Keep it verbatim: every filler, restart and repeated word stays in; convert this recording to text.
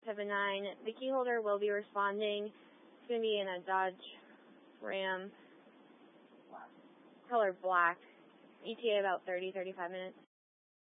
seven nine. The key holder will be responding. It's going to be in a Dodge Ram, color black. E T A about thirty, thirty-five minutes.